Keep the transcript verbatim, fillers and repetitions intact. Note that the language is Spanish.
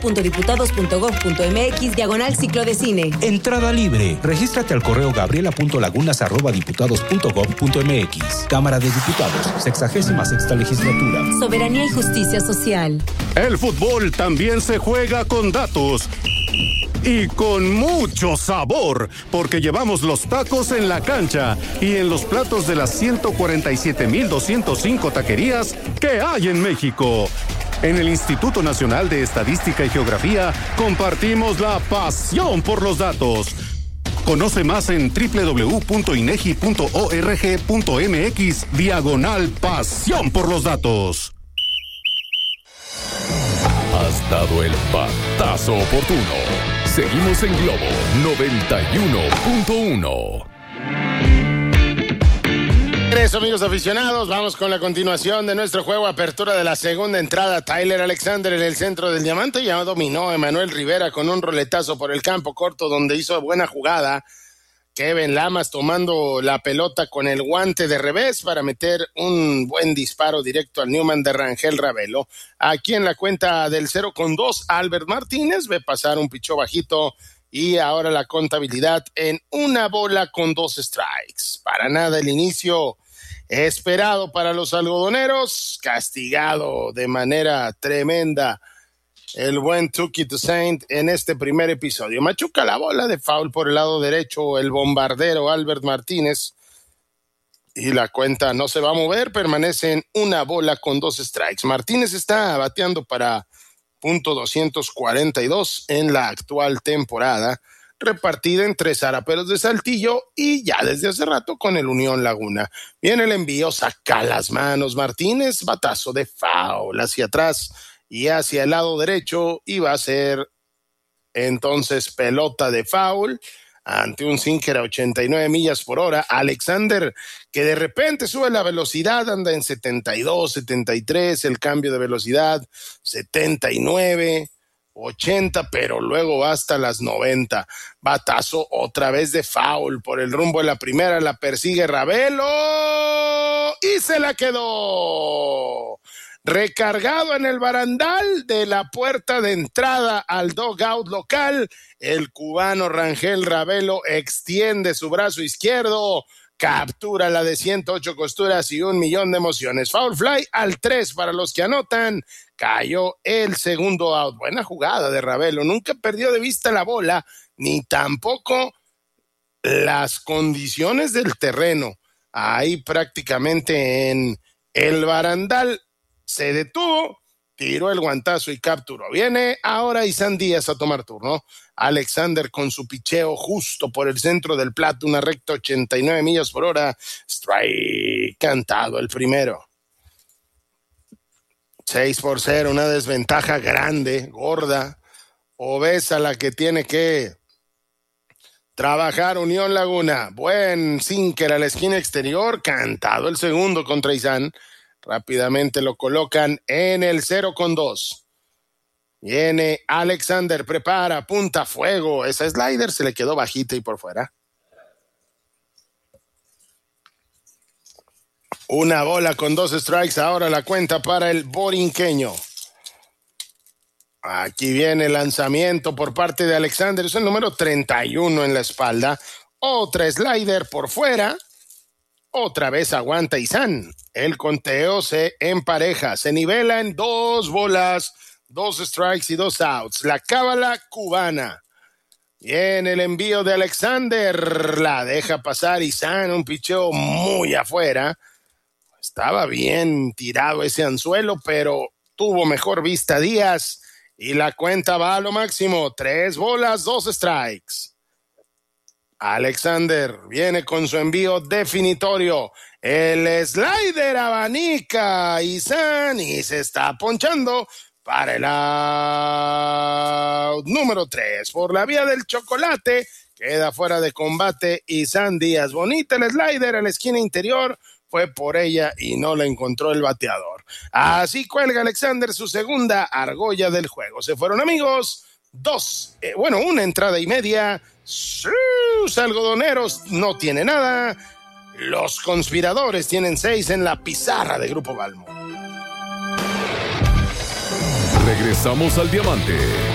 punto diputados punto gov punto mx diagonal ciclo de cine. Entrada libre. Regístrate al correo gabriela punto lagunas arroba diputados punto gov punto mx. Cámara de Diputados, sexagésima sexta legislatura. Soberanía y justicia social. El fútbol también se juega con datos. Y con mucho sabor, porque llevamos los tacos en la cancha y en los platos de las ciento cuarenta y siete mil doscientos cinco taquerías que hay en México. En el Instituto Nacional de Estadística y Geografía compartimos la pasión por los datos. Conoce más en doble u doble u doble u punto inegi punto org punto mx diagonal pasión por los datos. Has dado el batazo oportuno. Seguimos en Globo noventa y uno punto uno. Eso, amigos aficionados, vamos con la continuación de nuestro juego. Apertura de la segunda entrada. Tyler Alexander en el centro del diamante. Ya dominó Emanuel Rivera con un roletazo por el campo corto donde hizo buena jugada. Kevin Lamas tomando la pelota con el guante de revés para meter un buen disparo directo al Newman de Rangel Ravelo. Aquí en la cuenta del cero con dos, Albert Martínez ve pasar un pichó bajito y ahora la contabilidad en una bola con dos strikes. Para nada el inicio esperado para los algodoneros, castigado de manera tremenda el buen Tuki Toussaint en este primer episodio. Machuca la bola de foul por el lado derecho el bombardero Albert Martínez y la cuenta no se va a mover, permanece en una bola con dos strikes. Martínez está bateando para punto doscientos cuarenta y dos en la actual temporada, repartida en tres Zaraperos de Saltillo y ya desde hace rato con el Unión Laguna. Viene el envío, saca las manos Martínez, batazo de foul hacia atrás y hacia el lado derecho, y va a ser entonces pelota de foul ante un sinker a ochenta y nueve millas por hora. Alexander, que de repente sube la velocidad, anda en setenta y dos, setenta y tres, el cambio de velocidad, setenta y nueve, ochenta, pero luego va hasta las noventa. Batazo otra vez de foul por el rumbo de la primera, la persigue Ravelo y se la quedó. Recargado en el barandal de la puerta de entrada al dugout local, el cubano Rangel Ravelo extiende su brazo izquierdo, captura la de ciento ocho costuras y un millón de emociones. Foul fly al tres para los que anotan. Cayó el segundo out. Buena jugada de Ravelo. Nunca perdió de vista la bola, ni tampoco las condiciones del terreno. Ahí prácticamente en el barandal se detuvo, tiró el guantazo y capturó. Viene ahora Isan Díaz a tomar turno. Alexander con su picheo justo por el centro del plato, una recta ochenta y nueve millas por hora. Strike cantado el primero. seis por cero, una desventaja grande, gorda, obesa la que tiene que trabajar Unión Laguna. Buen sinker a la esquina exterior, cantado el segundo contra Isan. Rápidamente lo colocan en el cero con dos. Viene Alexander, prepara, apunta, fuego. Esa slider se le quedó bajita y por fuera. Una bola con dos strikes. Ahora la cuenta para el borinqueño. Aquí viene el lanzamiento por parte de Alexander. Es el número treinta y uno en la espalda. Otra slider por fuera. Otra vez aguanta Isan. El conteo se empareja, se nivela en dos bolas, dos strikes y dos outs. La cábala cubana. Viene el envío de Alexander, la deja pasar Isan, un picheo muy afuera. Estaba bien tirado ese anzuelo, pero tuvo mejor vista Díaz y la cuenta va a lo máximo. Tres bolas, dos strikes. Alexander viene con su envío definitorio. El slider abanica Isan y se está ponchando para el out número tres. Por la vía del chocolate, queda fuera de combate Isan Díaz. Bonita el slider a la esquina interior, fue por ella y no la encontró el bateador. Así cuelga Alexander su segunda argolla del juego. Se fueron, amigos, dos, eh, bueno, una entrada y media. Sus algodoneros no tienen nada. Los conspiradores tienen seis en la pizarra de Grupo Balmo. Regresamos al diamante.